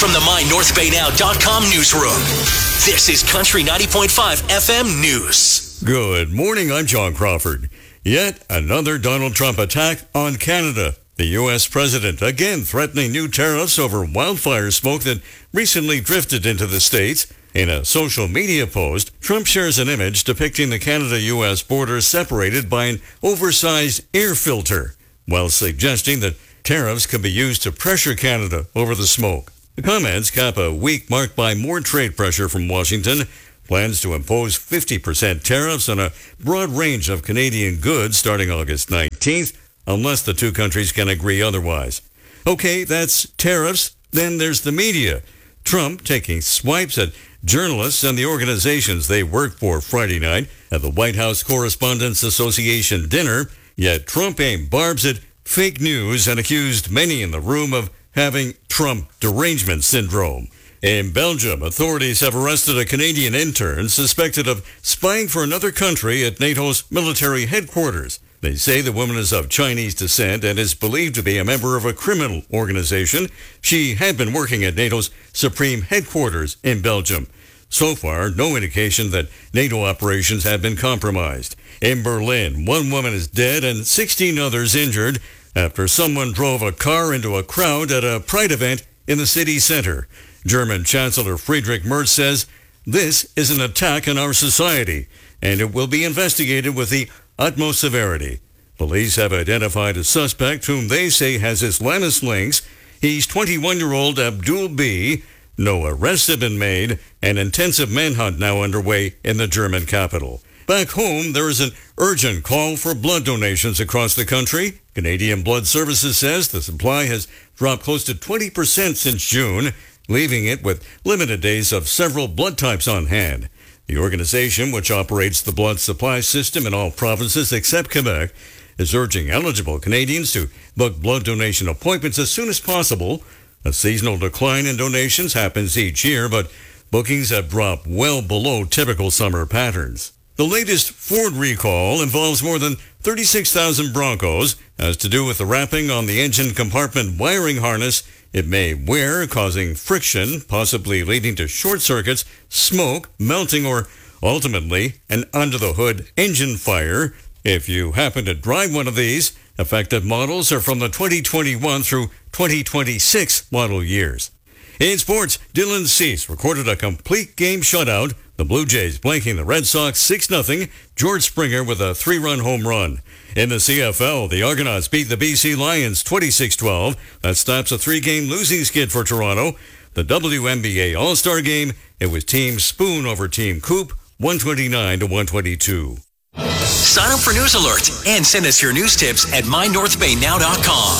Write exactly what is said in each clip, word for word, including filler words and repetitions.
from the my north bay now dot com newsroom, this is Country ninety point five F M News. Good morning, I'm John Crawford. Yet another Donald Trump attack on Canada. The U S president again threatening new tariffs over wildfire smoke that recently drifted into the States. In a social media post, Trump shares an image depicting the Canada-U S border separated by an oversized air filter, while suggesting that tariffs could be used to pressure Canada over the smoke. The comments cap a week marked by more trade pressure from Washington, plans to impose fifty percent tariffs on a broad range of Canadian goods starting August nineteenth, unless the two countries can agree otherwise. Okay, that's tariffs. Then there's the media. Trump taking swipes at journalists and the organizations they work for Friday night at the White House Correspondents Association dinner, yet Trump aimed barbs at fake news and accused many in the room of having Trump derangement syndrome. In Belgium, authorities have arrested a Canadian intern suspected of spying for another country at NATO's military headquarters. They say the woman is of Chinese descent and is believed to be a member of a criminal organization. She had been working at NATO's supreme headquarters in Belgium. So far, no indication that NATO operations have been compromised. In Berlin, one woman is dead and sixteen others injured after someone drove a car into a crowd at a pride event in the city center. German Chancellor Friedrich Merz says this is an attack on our society, and it will be investigated with the utmost severity. Police have identified a suspect whom they say has Islamist links. He's twenty-one-year-old Abdul B. No arrests have been made. An intensive manhunt now underway in the German capital. Back home, there is an urgent call for blood donations across the country. Canadian Blood Services says the supply has dropped close to twenty percent since June, leaving it with limited days of several blood types on hand. The organization, which operates the blood supply system in all provinces except Quebec, is urging eligible Canadians to book blood donation appointments as soon as possible. A seasonal decline in donations happens each year, but bookings have dropped well below typical summer patterns. The latest Ford recall involves more than thirty-six thousand Broncos, has to do with the wrapping on the engine compartment wiring harness it may wear, causing friction, possibly leading to short circuits, smoke, melting, or ultimately an under-the-hood engine fire. If you happen to drive one of these, affected models are from the twenty twenty-one through twenty twenty-six model years. In sports, Dylan Cease recorded a complete game shutout. The Blue Jays blanking the Red Sox six nothing. George Springer with a three-run home run. In the C F L, the Argonauts beat the B C Lions twenty-six twelve. That stops a three-game losing skid for Toronto. The W N B A All-Star Game, it was Team Spoon over Team Coop, one twenty-nine to one twenty-two. Sign up for News Alert and send us your news tips at my north bay now dot com.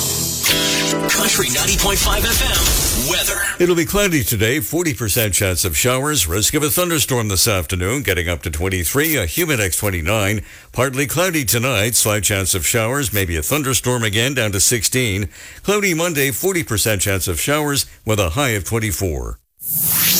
Country ninety point five F M weather. It'll be cloudy today, forty percent chance of showers, risk of a thunderstorm this afternoon, getting up to twenty-three, a Humidex twenty-nine. Partly cloudy tonight, slight chance of showers, maybe a thunderstorm again, down to sixteen. Cloudy Monday, forty percent chance of showers with a high of twenty-four.